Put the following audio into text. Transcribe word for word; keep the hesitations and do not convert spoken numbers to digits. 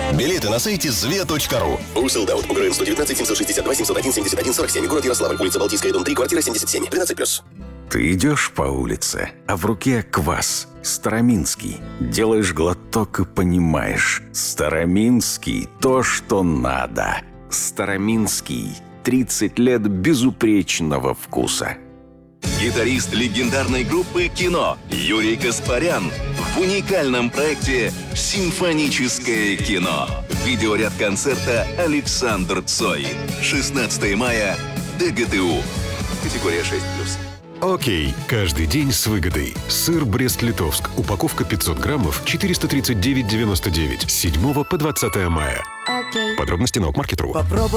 Билеты на сайте зве точка ру. Sold-out. УГРН сто девятнадцать семьсот шестьдесят два семьсот один семьдесят один сорок семь. Город Ярославль. Улица Балтийская, дом три, квартира семьдесят семь. тринадцать плюс. Ты идешь по улице, а в руке квас. Староминский. Делаешь глоток и понимаешь. Староминский – то, что надо. Староминский. тридцать лет безупречного вкуса. Гитарист легендарной группы «Кино» Юрий Каспарян в уникальном проекте «Симфоническое кино». Видеоряд концерта Александр Цой. шестнадцатого мая. ДГТУ. Категория шесть плюс. Окей. Каждый день с выгодой. Сыр Брест-Литовск. Упаковка пятьсот граммов. четыреста тридцать девять девяносто девять. С седьмого по двадцатое мая. Окей. Подробности на Окмаркет точка ру.